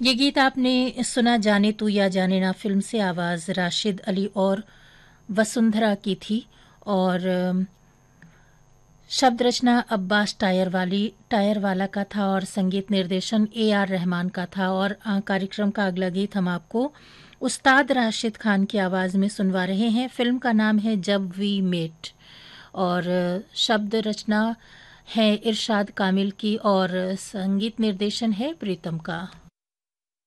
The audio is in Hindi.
ये गीत आपने सुना जाने तू या जाने ना फिल्म से। आवाज़ राशिद अली और वसुंधरा की थी। और शब्द रचना अब्बास टायर वाला का था और संगीत निर्देशन AR रहमान का था। और कार्यक्रम का अगला गीत हम आपको उस्ताद राशिद खान की आवाज़ में सुनवा रहे हैं। फिल्म का नाम है जब वी मेट और शब्द रचना है इरशाद कामिल की और संगीत निर्देशन है प्रीतम का।